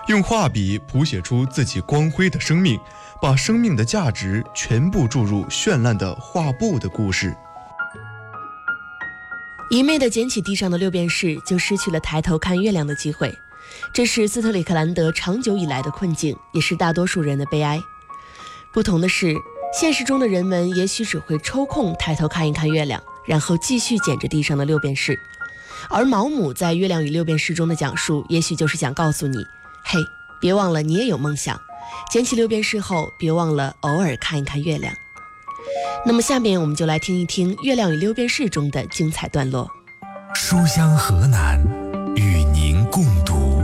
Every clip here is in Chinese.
用画笔谱写出自己光辉的生命，把生命的价值全部注入绚烂的画布的故事。 一昧地捡起地上的六便士，就失去了抬头看月亮的机会。这是斯特里克兰德长久以来的困境，也是大多数人的悲哀。不同的是，现实中的人们也许只会抽空抬头看一看月亮，然后继续捡着地上的六便士。而毛姆在《月亮与六便士》中的讲述，也许就是想告诉你，嘿，别忘了你也有梦想，捡起六便士后，别忘了偶尔看一看月亮。那么下面我们就来听一听《月亮与六便士》中的精彩段落。 书香河南，与您共读。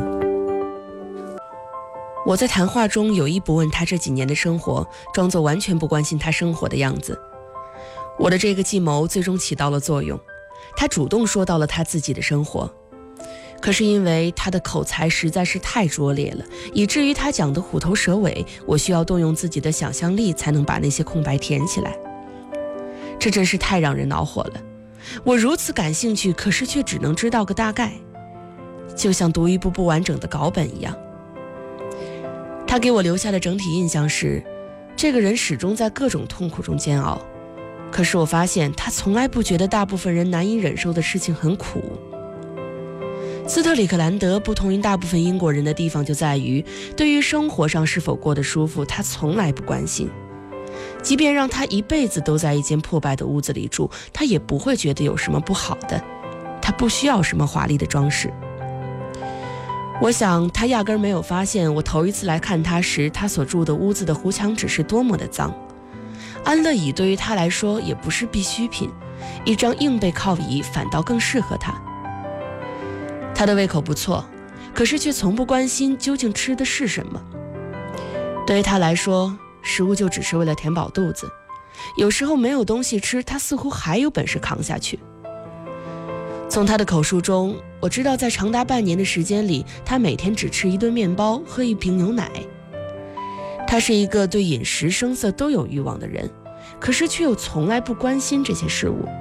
我在谈话中有意不问他这几年的生活，装作完全不关心他生活的样子。我的这个计谋最终起到了作用，他主动说到了他自己的生活。可是因为他的口才实在是太拙劣了，以至于他讲得虎头蛇尾，我需要动用自己的想象力才能把那些空白填起来。这真是太让人恼火了。我如此感兴趣，可是却只能知道个大概，就像读一部不完整的稿本一样。他给我留下的整体印象是，这个人始终在各种痛苦中煎熬。可是我发现他从来不觉得大部分人难以忍受的事情很苦。斯特里克兰德不同于大部分英国人的地方就在于，对于生活上是否过得舒服，他从来不关心。即便让他一辈子都在一间破败的屋子里住，他也不会觉得有什么不好的。他不需要什么华丽的装饰。我想他压根儿没有发现，我头一次来看他时，他所住的屋子的糊墙纸是多么的脏。安乐椅对于他来说也不是必需品，一张硬背靠椅反倒更适合他。他的胃口不错，可是却从不关心究竟吃的是什么。对于他来说，食物就只是为了填饱肚子，有时候没有东西吃，他似乎还有本事扛下去。从他的口述中，我知道在长达半年的时间里，他每天只吃一顿面包，喝一瓶牛奶。他是一个对饮食声色都有欲望的人，可是却又从来不关心这些事物。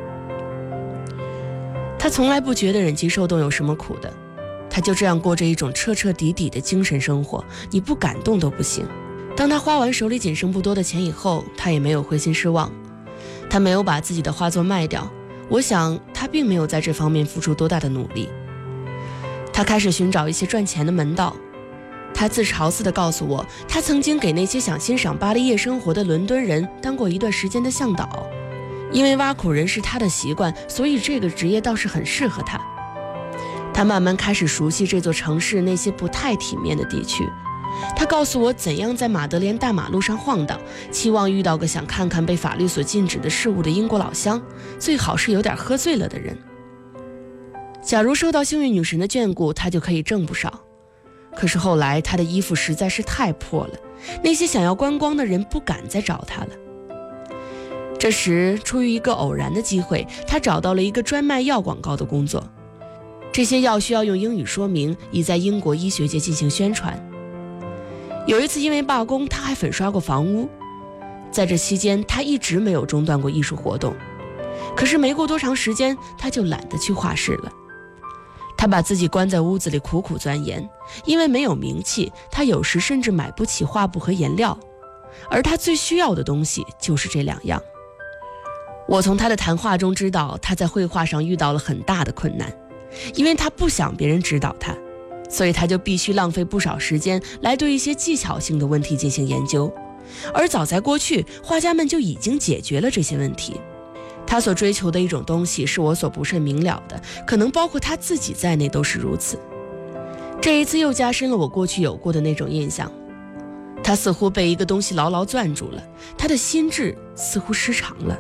他从来不觉得忍饥受冻有什么苦的，他就这样过着一种彻彻底底的精神生活，你不感动都不行。当他花完手里仅剩不多的钱以后，他也没有灰心失望。他没有把自己的画作卖掉，我想他并没有在这方面付出多大的努力。他开始寻找一些赚钱的门道。他自嘲似地告诉我，他曾经给那些想欣赏巴黎夜生活的伦敦人当过一段时间的向导。因为挖苦人是他的习惯，所以这个职业倒是很适合他。他慢慢开始熟悉这座城市那些不太体面的地区。他告诉我怎样在马德莲大马路上晃荡，期望遇到个想看看被法律所禁止的事物的英国老乡，最好是有点喝醉了的人。假如受到幸运女神的眷顾，他就可以挣不少。可是后来他的衣服实在是太破了，那些想要观光的人不敢再找他了。这时出于一个偶然的机会，他找到了一个专卖药广告的工作。这些药需要用英语说明，以在英国医学界进行宣传。有一次因为罢工，他还粉刷过房屋。在这期间，他一直没有中断过艺术活动。可是没过多长时间，他就懒得去画室了。他把自己关在屋子里苦苦钻研，因为没有名气，他有时甚至买不起画布和颜料，而他最需要的东西就是这两样。我从他的谈话中知道，他在绘画上遇到了很大的困难，因为他不想别人指导他，所以他就必须浪费不少时间来对一些技巧性的问题进行研究。而早在过去，画家们就已经解决了这些问题。他所追求的一种东西是我所不甚明了的，可能包括他自己在内都是如此。这一次又加深了我过去有过的那种印象。他似乎被一个东西牢牢攥住了，他的心智似乎失常了。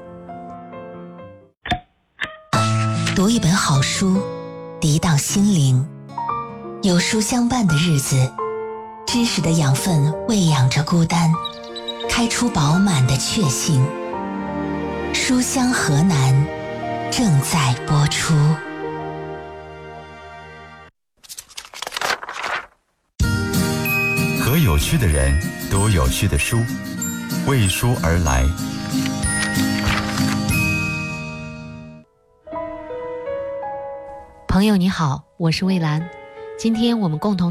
读一本好书，涤荡心灵。有书相伴的日子，知识的养分喂养着孤单，开出饱满的确信。书香河南正在播出。 和有趣的人读有趣的书，为书而来。 朋友你好，我是蔚蓝，今天我们共同